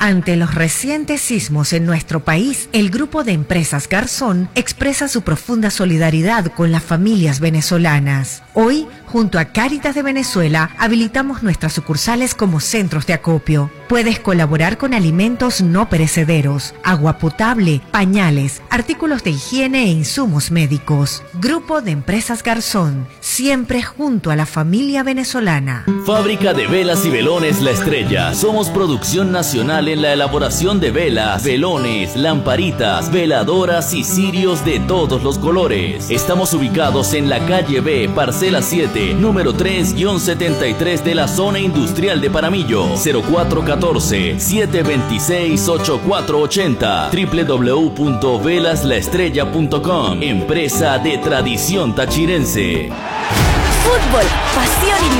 Ante los recientes sismos en nuestro país, el Grupo de Empresas Garzón expresa su profunda solidaridad con las familias venezolanas. Hoy, junto a Cáritas de Venezuela, habilitamos nuestras sucursales como centros de acopio. Puedes colaborar con alimentos no perecederos, agua potable, pañales, artículos de higiene e insumos médicos. Grupo de Empresas Garzón, siempre junto a la familia venezolana. Fábrica de velas y velones La Estrella. Somos producción nacional en la elaboración de velas, velones, lamparitas, veladoras y cirios de todos los colores. Estamos ubicados en la calle B, parcela 7, número 3-73 de la zona industrial de Paramillo. 0414-726-8480. www.velaslaestrella.com. Empresa de tradición tachirense. Fútbol, pasión y